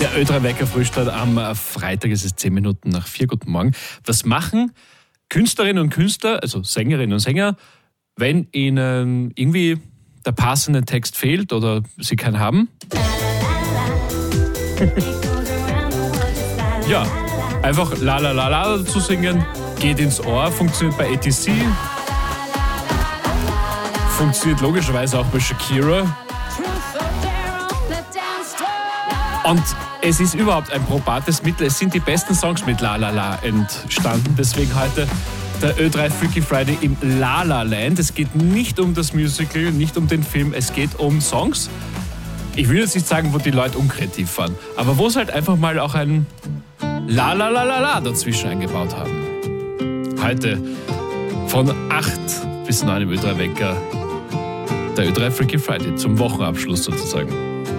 Der Ö3-Wecker Frühstart am Freitag, es ist 10 Minuten nach 4. Guten Morgen. Was machen Künstlerinnen und Künstler, also Sängerinnen und Sänger, wenn ihnen irgendwie der passende Text fehlt oder sie keinen haben? Ja, einfach la la la la dazu singen, geht ins Ohr, funktioniert bei ATC, funktioniert logischerweise auch bei Shakira. Und es ist überhaupt ein probates Mittel. Es sind die besten Songs mit La La La entstanden. Deswegen heute der Ö3 Freaky Friday im La La Land. Es geht nicht um das Musical, nicht um den Film. Es geht um Songs. Ich will jetzt nicht sagen, wo die Leute unkreativ waren, aber wo es halt einfach mal auch ein La La La La La dazwischen eingebaut haben. Heute von 8 bis 9 im Ö3 Wecker. Der Ö3 Freaky Friday zum Wochenabschluss sozusagen.